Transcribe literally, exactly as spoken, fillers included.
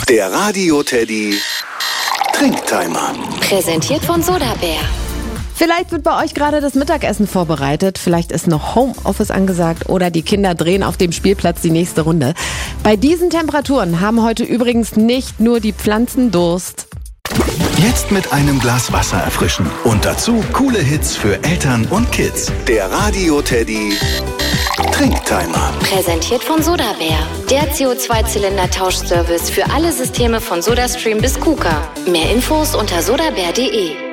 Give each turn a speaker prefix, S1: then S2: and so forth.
S1: Der Radio Teddy Trinktimer.
S2: Präsentiert von Sodabär.
S3: Vielleicht wird bei euch gerade das Mittagessen vorbereitet, vielleicht ist noch Homeoffice angesagt oder die Kinder drehen auf dem Spielplatz die nächste Runde. Bei diesen Temperaturen haben heute übrigens nicht nur die Pflanzen Durst.
S1: Jetzt mit einem Glas Wasser erfrischen und dazu coole Hits für Eltern und Kids. Der Radio Teddy Trinktimer.
S2: Präsentiert von Sodabär. Der C O zwei Zylinder Tauschservice für alle Systeme von SodaStream bis KUKA. Mehr Infos unter sodabär punkt de.